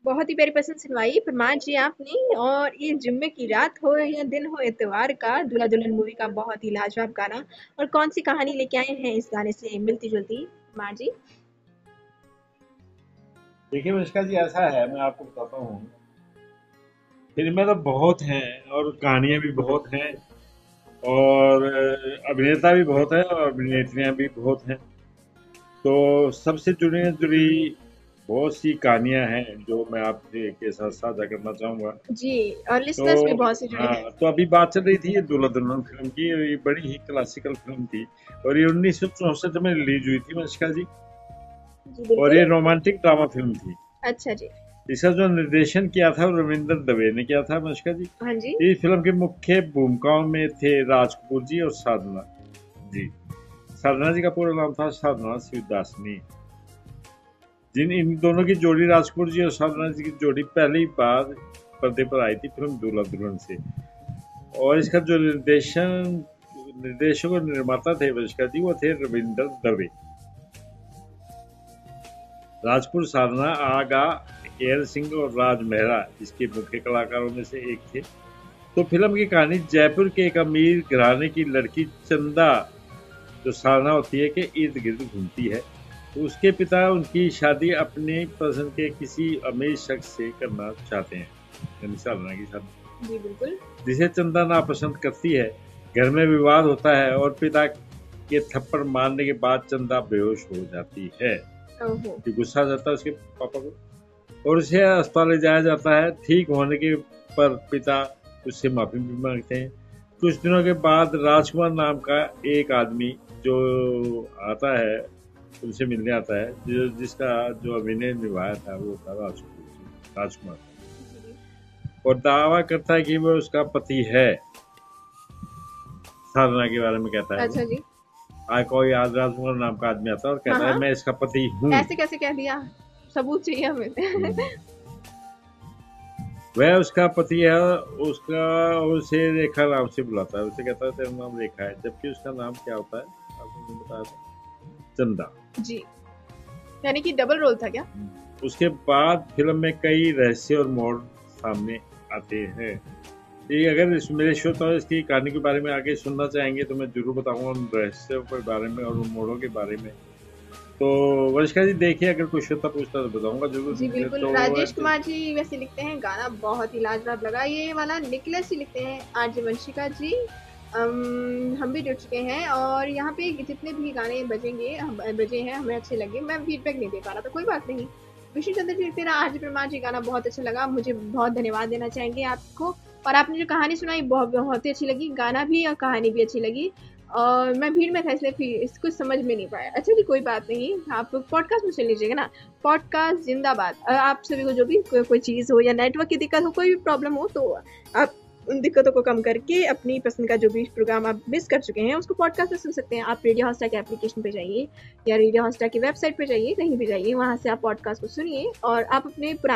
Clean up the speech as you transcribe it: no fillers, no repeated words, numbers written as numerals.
बहुत ही प्यारी पसंद सुनवाई फरमान जी आपने। और ये जुम्मे की रात हो या दिन हो इतवार का, दूल्हा दुल्हन मूवी का बहुत ही लाजवाब गाना। और कौन सी कहानी लेके आए हैं इस गाने से मिलती जुलती फरमान जी? देखिए अनुष्का जी, ऐसा है, मैं आपको बताता हूँ। फिल्में तो बहुत हैं और कहानियां भी बहुत हैं, और अभिनेता भी बहुत हैं और अभिनेत्रियां भी बहुत हैं। तो सबसे जुड़ी जुड़ी बहुत सी कहानियां हैं जो मैं आपके के साथ साझा करना चाहूंगा। जी। और तो लिसनर्स भी बहुत से जुड़े हाँ, हैं। तो अभी बात चल रही थी ये दूल्हा दुल्हन फिल्म की, और ये बड़ी ही क्लासिकल फिल्म थी। और ये 1964 में रिलीज हुई थी अनुष्का जी। जी और बिल्कुल। ये रोमांटिक ड्रामा फिल्म थी। अच्छा जी। इसका जो निर्देशन किया था वो रविंद्र दवे ने किया था अनुष्का जी। हाँ जी। इस फिल्म की मुख्य भूमिकाओं में थे राज कपूर जी और साधना जी। साधना जी का पूरा नाम था साधना शिवदासनी। जिन इन दोनों की जोड़ी, राज कपूर जी और साधना जी की जोड़ी, पहली बार पर्दे पर आई थी फिल्म दूल्हा दुल्हन से। और इसका जो निर्देशक और निर्माता थे अनुष्का जी, वो थे रविंद्र दवे। राजपूत साधना आगा, केएल सिंह और राज मेहरा इसके मुख्य कलाकारों में से एक थे। तो फिल्म की कहानी जयपुर के एक अमीर घराने की लड़की चंदा, जो साधना होती है, के इर्द गिर्द घूमती है। तो उसके पिता उनकी शादी अपने पसंद के किसी अमीर शख्स से करना चाहते हैं, यानी साधना की शादी, जी बिल्कुल। जिसे चंदा नापसंद करती है। घर में विवाद होता है और पिता के थप्पड़ मारने के बाद चंदा बेहोश हो जाती है। ओहो। कि गुस्सा आ जाता है उसके पापा को, और उसे अस्पताल ले जाया जाता है। ठीक होने के पर पिता उससे माफी भी मांगते हैं। कुछ दिनों के बाद राजकुमार नाम का एक आदमी जो आता है, उनसे मिलने आता है, जिसका जो अभिनय निभाया था वो था राजकुमार। और दावा करता है कि वो उसका पति है। साधना के बारे में कहता है वो। अच्छा जी। कोई आज राजकुमार नाम का आदमी आता है और हाँ कहता है, हाँ। मैं इसका पति हूँ। ऐसे कैसे कह दिया? सबूत चाहिए हमें। हम्म। वह उसका पति है। उसका उसे रेखा नाम से बुलाता है, उसे कहता है तेरा नाम रेखा है, जबकि उसका नाम क्या होता है, आपको नहीं बताया था, चंदा। जी। यानी कि डबल रोल था क्या? उसके बाद फिल्म में कई रहस्य और मोड़ सामने आते हैं। ये अगर मेरे श्रोता इसकी कहानी के बारे में आगे सुनना चाहेंगे तो मैं जरूर बताऊंगा उन रहस्यों के बारे में और उन मोड़ों के बारे में। तो वंशिका जी, देखिए, अगर कोई श्रोता पूछता तो बताऊंगा जी जरूर। बिल्कुल। राजेश कुमार जी वैसे लिखते हैं गाना बहुत ही लाजवाब लगा ये वाला। निकलेस जी लिखते हैं आरजे वंशिका जी। हम भी जुड़ चुके हैं और यहाँ पे जितने भी गाने बजे हैं हमें अच्छे लगे। मैं फीडबैक नहीं दे पा रहा था, कोई बात नहीं। विष्णु चंद्र जी लिखते हैं आरजे परमार जी गाना बहुत अच्छा लगा, मुझे बहुत धन्यवाद देना चाहेंगे आपको। और आपने जो कहानी सुनाई बहुत बहुत ही अच्छी लगी, गाना भी और कहानी भी अच्छी लगी। और मैं भीड़ में था इसलिए फिर इसको समझ में नहीं पाया। अच्छा जी, कोई बात नहीं, आप पॉडकास्ट में सुन लीजिएगा ना। पॉडकास्ट जिंदाबाद। आप सभी को जो भी कोई चीज़ हो या नेटवर्क की दिक्कत हो, कोई भी प्रॉब्लम हो, तो आप उन दिक्कतों को कम करके अपनी पसंद का जो भी प्रोग्राम आप मिस कर चुके हैं उसको पॉडकास्ट में सुन सकते हैं। आप रेडियो हॉस्टा के एप्लीकेशन पे जाइए या रेडियो हॉस्टा की वेबसाइट पे जाइए, कहीं भी जाइए, वहाँ से आप पॉडकास्ट को सुनिए और आप अपने पुराने